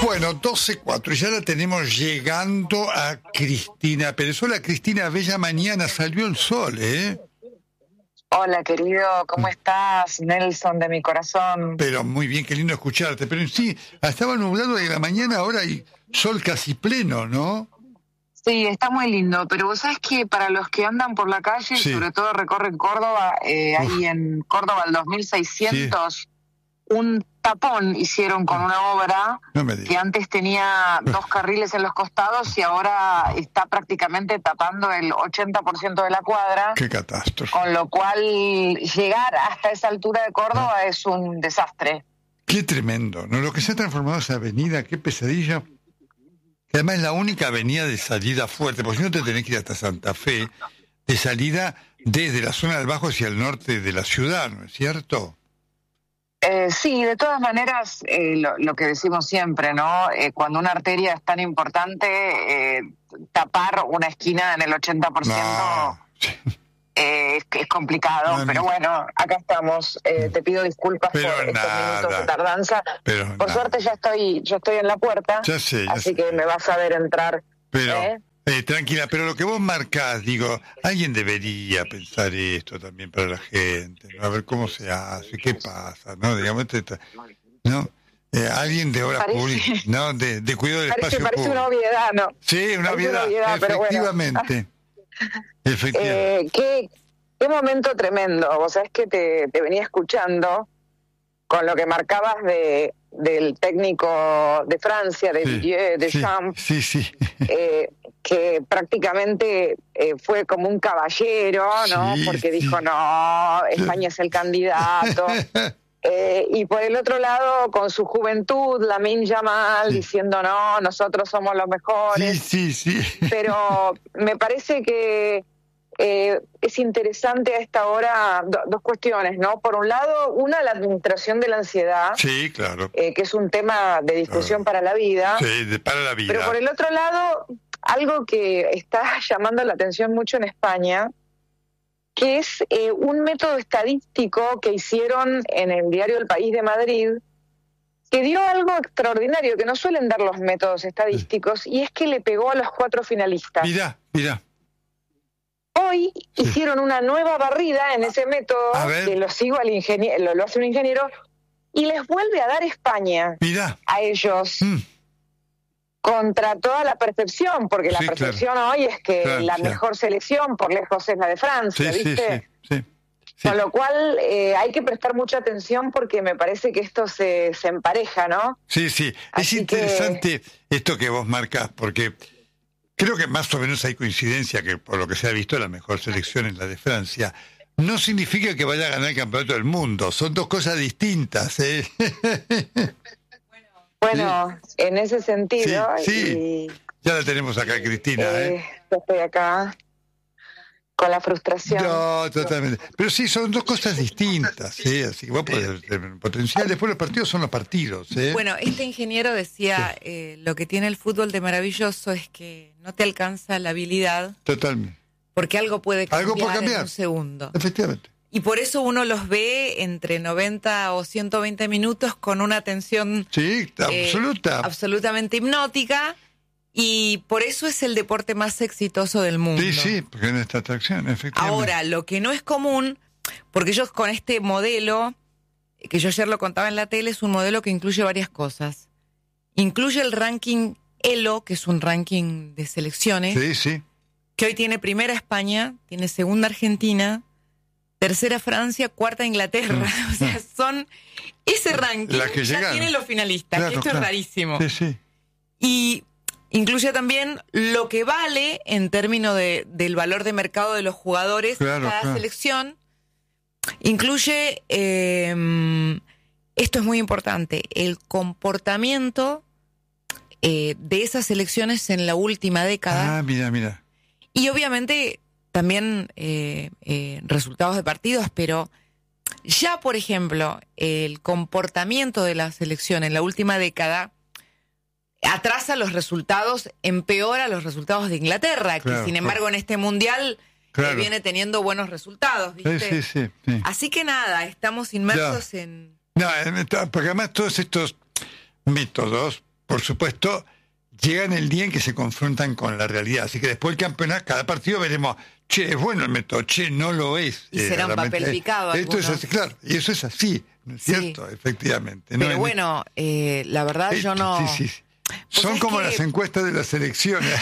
Bueno, 12:04, y ya la tenemos llegando a Cristina Pérez. Hola Cristina, bella mañana, salió el sol, ¿eh? Hola, querido, ¿cómo estás? Nelson de mi corazón. Pero muy bien, qué lindo escucharte. Pero sí, estaba nublado de la mañana, ahora hay sol casi pleno, ¿no? Sí, está muy lindo, pero vos sabés que para los que andan por la calle, Sí. sobre todo recorren Córdoba, ahí en Córdoba el 2600, un tapón hicieron con una obra No me digas. que antes tenía 2 carriles en los costados y ahora está prácticamente tapando el 80% de la cuadra. Qué catástrofe. Con lo cual llegar hasta esa altura de Córdoba es un desastre. Qué tremendo, ¿no? Lo que se ha transformado esa avenida, qué pesadilla. Que además es la única avenida de salida fuerte, porque si no te tenés que ir hasta Santa Fe, de salida desde la zona del Bajo hacia el norte de la ciudad, ¿no es cierto? Sí, de todas maneras, lo que decimos siempre, ¿no? Cuando una arteria es tan importante, tapar una esquina en el 80% No. es complicado, No, pero bueno, acá estamos. Te pido disculpas Pero por estos nada. minutos de tardanza. Pero Por nada. suerte yo estoy en la puerta, Ya sé, así que me vas a ver entrar. Pero, tranquila, pero lo que vos marcás, digo, alguien debería pensar esto también para la gente, ¿no? A ver cómo se hace, qué pasa, ¿no? Digamos, ¿no? Alguien de obras Parece- públicas, ¿no? De cuidado del Parece espacio una público. obviedad, ¿no? Sí, una parece una obviedad, pero bueno. efectivamente. Efectivamente. Qué momento tremendo. Vos sabés que te venía escuchando con lo que marcabas del técnico de Francia, de Didier Deschamps, Sí. que prácticamente fue como un caballero, ¿no? Sí, Porque sí. dijo, no, España es el candidato. Y por el otro lado, con su juventud, Lamine Yamal, diciendo, no, nosotros somos los mejores. Sí. Pero me parece que es interesante a esta hora dos cuestiones, ¿no? Por un lado, la administración de la ansiedad, Sí, claro. que es un tema de discusión para la vida. Sí, para la vida. Pero por el otro lado, algo que está llamando la atención mucho en España, que es un método estadístico que hicieron en el diario El País de Madrid, que dio algo extraordinario, que no suelen dar los métodos estadísticos, y es que le pegó a los 4 finalistas. Mira. Hoy hicieron una nueva barrida en ese método, que lo sigo al ingeniero, lo hace un ingeniero, y les vuelve a dar España a ellos. Contra toda la percepción, porque la percepción hoy es que la mejor selección por lejos es la de Francia, ¿viste? Sí. Con lo cual hay que prestar mucha atención porque me parece que esto se empareja, ¿no? Sí. Es interesante esto que vos marcás, porque creo que más o menos hay coincidencia que por lo que se ha visto la mejor selección es la de Francia. No significa que vaya a ganar el campeonato del mundo, son dos cosas distintas, ¿eh? Bueno, en ese sentido... Sí. Ya la tenemos acá, Cristina, Yo estoy acá con la frustración. No, totalmente. Pero sí, son dos cosas distintas, ¿sí? Así que vos podés tener potencial. Después los partidos son los partidos, ¿eh? Bueno, este ingeniero decía, lo que tiene el fútbol de maravilloso es que no te alcanza la habilidad. Totalmente. Porque algo puede cambiar en un segundo. Efectivamente. Y por eso uno los ve entre 90 o 120 minutos con una atención absolutamente hipnótica, y por eso es el deporte más exitoso del mundo. Sí, porque en esta atracción, efectivamente. Ahora, lo que no es común, porque ellos con este modelo, que yo ayer lo contaba en la tele, es un modelo que incluye varias cosas. Incluye el ranking ELO, que es un ranking de selecciones, que hoy tiene primera España, tiene segunda Argentina, tercera Francia, cuarta Inglaterra. O sea, son ese ranking que ya llegaron. tiene los finalistas, que esto es rarísimo. Sí. Y incluye también lo que vale en términos del valor de mercado de los jugadores cada selección. Incluye, esto es muy importante, el comportamiento de esas selecciones en la última década. Ah, mira. Y obviamente también resultados de partidos, pero ya, por ejemplo, el comportamiento de la selección en la última década atrasa los resultados, empeora los resultados de Inglaterra, que sin embargo en este mundial viene teniendo buenos resultados, ¿viste? Sí. Así que nada, estamos inmersos en... No, porque además todos estos métodos por supuesto, llegan el día en que se confrontan con la realidad. Así que después del campeonato, cada partido veremos, che, es bueno el método, che, no lo es. Y será un papel picado. Esto es así, claro, y eso es así, ¿no es cierto? Efectivamente. Pero bueno, la verdad yo no... Sí. Son como las encuestas de las elecciones.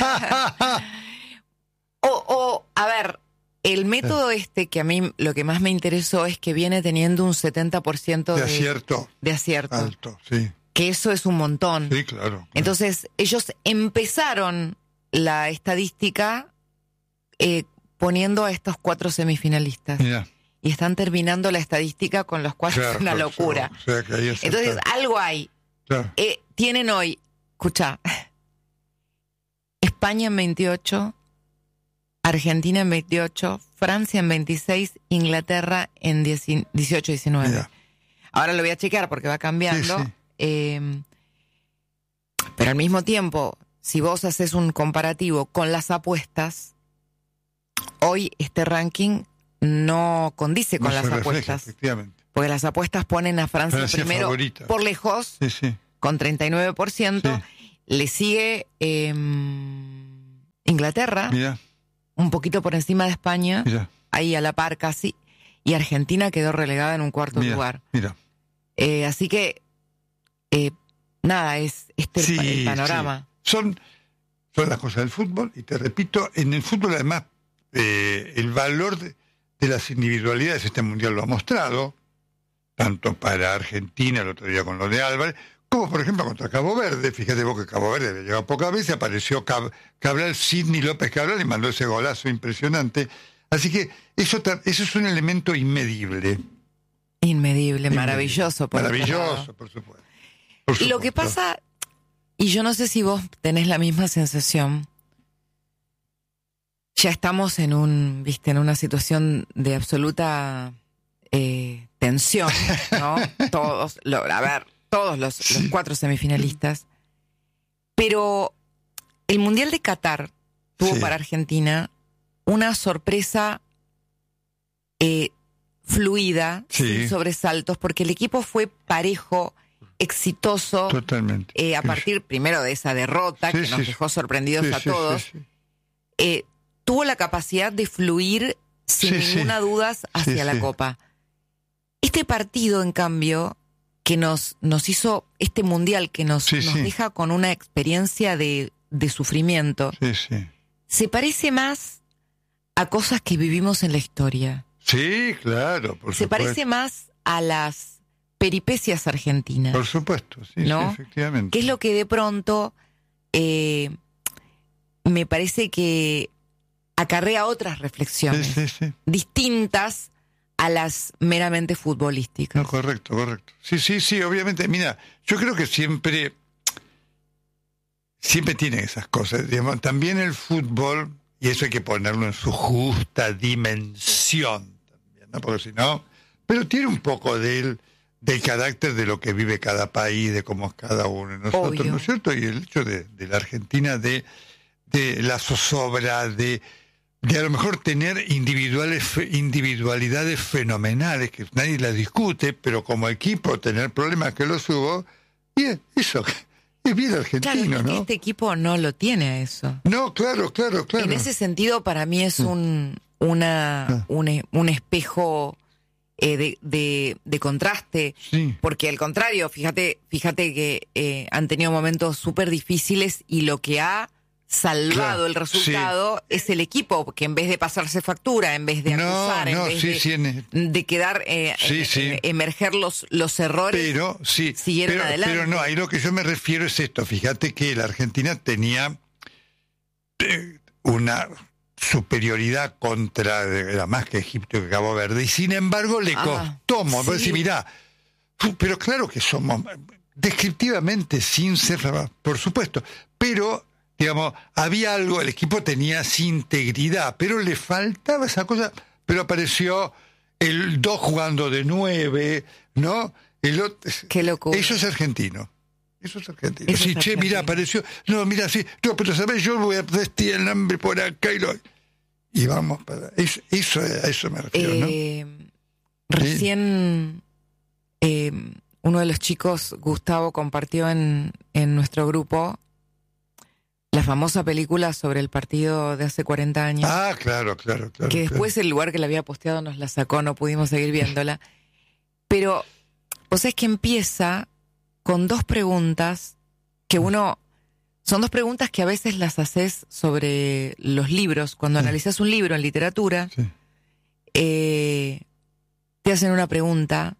A ver, el método que a mí lo que más me interesó es que viene teniendo un 70% de acierto. De acierto. Alto, sí. Que eso es un montón. Sí, claro. Entonces, ellos empezaron la estadística poniendo a estos 4 semifinalistas. Mirá. Y están terminando la estadística con los 4, es una locura. O sea, que ahí entonces, algo hay. Claro. Tienen hoy, escucha, España en 28, Argentina en 28, Francia en 26, Inglaterra en 18-19. Mirá. Ahora lo voy a chequear porque va cambiando. Sí. Pero al mismo tiempo, si vos haces un comparativo con las apuestas, hoy este ranking no condice con las apuestas. Efectivamente. Porque las apuestas ponen a Francia primero favorita. Por lejos, con 39%. Sí. Le sigue Inglaterra, Mirá. Un poquito por encima de España, Mirá. Ahí a la par casi, y Argentina quedó relegada en un cuarto lugar. Mira. Así que, nada, es el panorama. Sí. Son las cosas del fútbol, y te repito, en el fútbol además el valor de las individualidades, este mundial lo ha mostrado, tanto para Argentina, el otro día con lo de Álvarez, como por ejemplo contra Cabo Verde. Fíjate vos que Cabo Verde había llegado pocas veces, apareció Cabral, Sidney López Cabral, y mandó ese golazo impresionante. Así que eso es un elemento inmedible. Inmedible, maravilloso. Maravilloso, por supuesto. Lo que pasa, y yo no sé si vos tenés la misma sensación, ya estamos en una situación de absoluta tensión, ¿no? Todos los 4 semifinalistas. Pero el Mundial de Qatar tuvo para Argentina una sorpresa fluida, sin sobresaltos, porque el equipo fue parejo, exitoso. Totalmente. A partir primero de esa derrota que nos dejó sorprendidos a todos. Tuvo la capacidad de fluir sin ninguna duda hacia la Copa. Este partido, en cambio, que nos hizo, este mundial que nos deja con una experiencia de sufrimiento, se parece más a cosas que vivimos en la historia. Sí, claro, por supuesto. Se parece más a las peripecias argentinas. Por supuesto, ¿no? Sí, efectivamente. Que es lo que de pronto me parece que acarrea otras reflexiones distintas a las meramente futbolísticas. No, correcto. Sí, obviamente. Mira, yo creo que siempre tienen esas cosas. Digamos, también el fútbol, y eso hay que ponerlo en su justa dimensión, también, ¿no? Porque si no, pero tiene un poco del carácter de lo que vive cada país, de cómo es cada uno de nosotros, obvio. ¿No es cierto? Y el hecho de la Argentina, de la zozobra, de a lo mejor tener individualidades fenomenales, que nadie las discute, pero como equipo tener problemas que los hubo, y eso es bien argentino, claro, ¿no? Este equipo no lo tiene a eso. No, claro. En ese sentido, para mí es un espejo de contraste, porque al contrario, fíjate que han tenido momentos súper difíciles y lo que ha salvado el resultado es el equipo, que en vez de pasarse factura, en vez de acusar, en vez de quedar emerger los errores, siguieron adelante. Pero no, ahí lo que yo me refiero es esto. Fíjate que la Argentina tenía una superioridad era más que Egipto que Cabo Verde, y sin embargo le costó. Vos decís, mirá, pero claro que somos descriptivamente sin ser, por supuesto, pero digamos, había algo, el equipo tenía integridad, pero le faltaba esa cosa. Pero apareció el 2 jugando de 9, ¿no? Qué locura. Eso es argentino. Mira, apareció. No, mira, pero ¿sabes? Yo voy a vestir el nombre por acá y vamos para. A eso me refiero, ¿no? Recién uno de los chicos, Gustavo, compartió en en nuestro grupo la famosa película sobre el partido de hace 40 años. Ah, claro. Que después el lugar que la había posteado nos la sacó, no pudimos seguir viéndola. Pero, vos sabés que empieza con dos preguntas que son dos preguntas que a veces las haces sobre los libros. Cuando analizás un libro en literatura, te hacen una pregunta.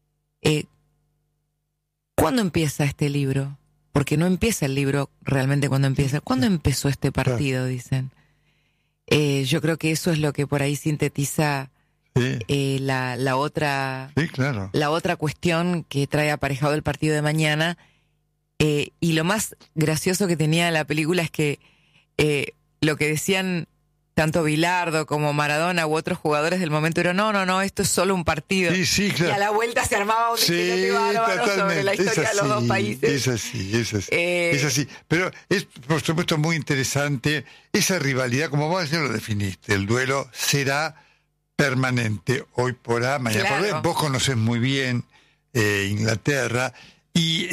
¿Cuándo empieza este libro? Porque no empieza el libro realmente cuando empieza. ¿Cuándo empezó este partido? Dicen. Yo creo que eso es lo que por ahí sintetiza la otra cuestión que trae aparejado el partido de mañana. Y lo más gracioso que tenía la película es que lo que decían tanto Bilardo como Maradona u otros jugadores del momento era no, esto es solo un partido. Sí, claro. Y a la vuelta se armaba un debate bárbaro sobre la historia de los dos países. Es así. Pero es, por supuesto, muy interesante esa rivalidad, como vos ayer lo definiste. El duelo será permanente, hoy por A, mañana por B. Vos conocés muy bien Inglaterra y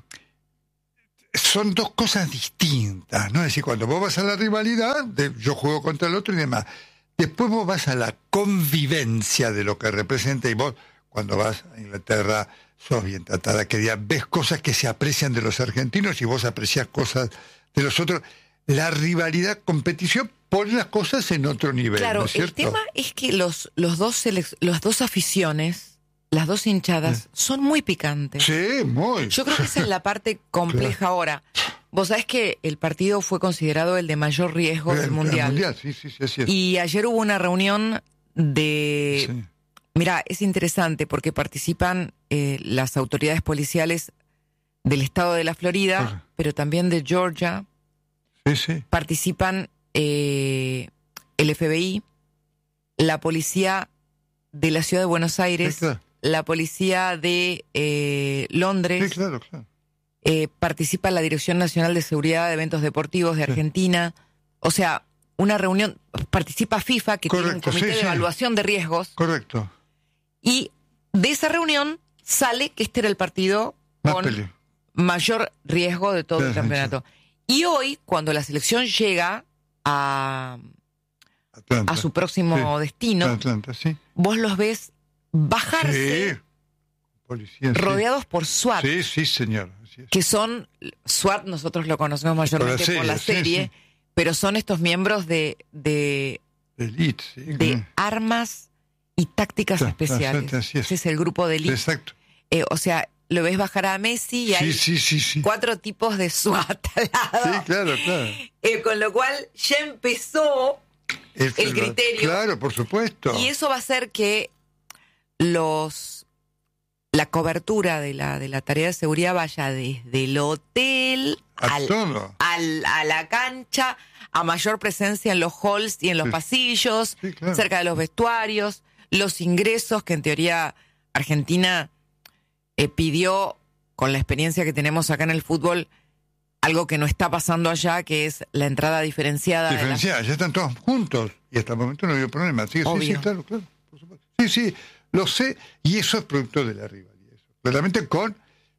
son dos cosas distintas, ¿no? Es decir, cuando vos vas a la rivalidad, yo juego contra el otro y demás. Después vos vas a la convivencia de lo que representa y vos, cuando vas a Inglaterra, sos bien tratada, querida, ves cosas que se aprecian de los argentinos y vos apreciás cosas de los otros. La rivalidad, competición, pone las cosas en otro nivel, claro, ¿no es cierto? El tema es que las dos aficiones, las dos hinchadas, son muy picantes. Sí, muy. Yo creo que esa es la parte compleja. Claro. Ahora, vos sabés que el partido fue considerado el de mayor riesgo del Mundial. Sí, así es. Y ayer hubo una reunión de... Sí. Mirá, es interesante porque participan las autoridades policiales del estado de la Florida, pero también de Georgia. Sí. Participan el FBI, la policía de la ciudad de Buenos Aires, claro. La policía de Londres. Sí, claro. Participa la Dirección Nacional de Seguridad de Eventos Deportivos de Argentina. O sea, una reunión, participa FIFA, que tiene un comité de evaluación de riesgos. Correcto. Y de esa reunión sale que este era el partido con mayor riesgo de todo el campeonato. Y hoy, cuando la selección llega a su próximo destino, Atlanta, vos los ves bajarse policía, rodeados por SWAT. Sí, señor. Que son, SWAT nosotros lo conocemos mayormente por la serie, pero son estos miembros de elite, de armas y tácticas especiales. Ese es el grupo de elite. Exacto. O sea, lo ves bajar a Messi y hay 4 tipos de SWAT al lado. Sí, claro. Con lo cual ya empezó el criterio. Claro, por supuesto. Y eso va a hacer que la cobertura de la tarea de seguridad vaya desde el hotel a la cancha, a mayor presencia en los halls y en los pasillos, cerca de los vestuarios, los ingresos que en teoría Argentina pidió, con la experiencia que tenemos acá en el fútbol, algo que no está pasando allá, que es la entrada diferenciada. Ya están todos juntos y hasta el momento no había problema. Sí, claro, por supuesto. Sí, lo sé, y eso es producto de la rivalidad. Claramente con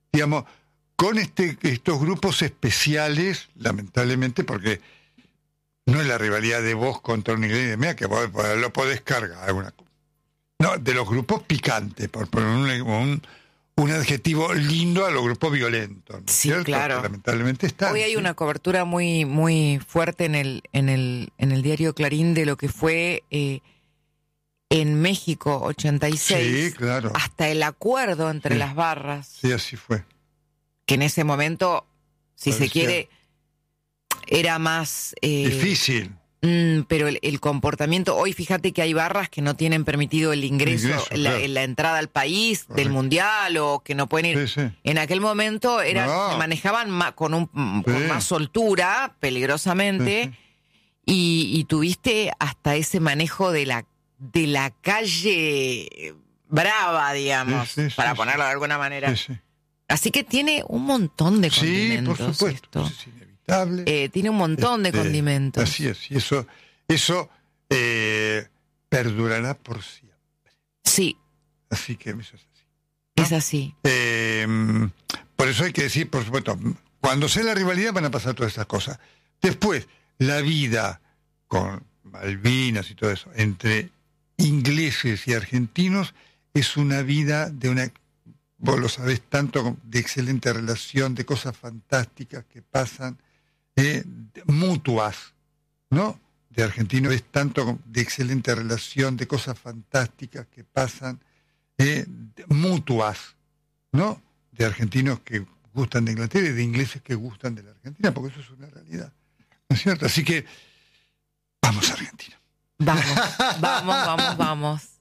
estos grupos especiales, lamentablemente, porque no es la rivalidad de vos contra un inglés de mía, que vos lo podés cargar. No, de los grupos picantes, por poner un adjetivo lindo a los grupos violentos, ¿no? Sí, ¿cierto? claro. Que lamentablemente están. Hoy hay una cobertura muy, muy fuerte en el diario Clarín de lo que fue en México 86, claro. Hasta el acuerdo entre las barras. Sí, así fue. Que en ese momento, si se quiere, era más difícil. Pero el comportamiento, hoy fíjate que hay barras que no tienen permitido el ingreso la entrada al país del mundial, o que no pueden ir. En aquel momento se manejaban con más soltura, peligrosamente, y tuviste hasta ese manejo de la calle brava, digamos, para ponerlo de alguna manera. Así que tiene un montón de condimentos. Sí, por supuesto. Esto. Es inevitable. Tiene un montón de condimentos. Así es, y eso perdurará por siempre. Sí. Así que eso es así. ¿no? Es así. Por eso hay que decir, por supuesto, cuando sea la rivalidad van a pasar todas esas cosas. Después, la vida con Malvinas y todo eso, entre ingleses y argentinos, es una vida de una, vos lo sabés tanto, de excelente relación, de cosas fantásticas que pasan, mutuas, ¿no? De argentinos es tanto de excelente relación, de cosas fantásticas que pasan, mutuas, ¿no? De argentinos que gustan de Inglaterra y de ingleses que gustan de la Argentina, porque eso es una realidad, ¿no es cierto? Así que vamos a Argentina. Vamos, vamos, vamos, vamos.